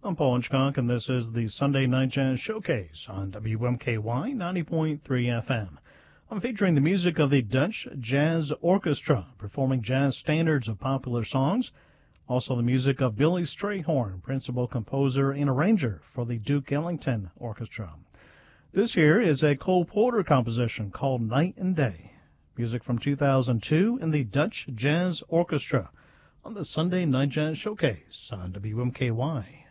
I'm Paul Hitchcock, and this is the Sunday Night Jazz Showcase on WMKY 90.3 FM. I'm featuring the music of the Dutch Jazz Orchestra, performing jazz standards of popular songs. Also the music of Billy Strayhorn, principal composer and arranger for the Duke Ellington Orchestra. This here is a Cole Porter composition called Night and Day. Music from 2002 in the Dutch Jazz Orchestra on the Sunday Night Jazz Showcase on WMKY